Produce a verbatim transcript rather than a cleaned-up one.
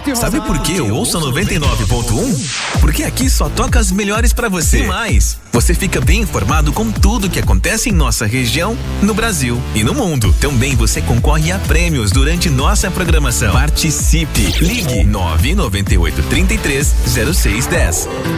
Sabe por que eu ouço noventa e nove ponto um? Porque aqui só toca as melhores pra você. E mais, você fica bem informado com tudo que acontece em nossa região, no Brasil e no mundo. Também você concorre a prêmios durante nossa programação. Participe! Ligue nove nove oito, três três, zero seis um zero.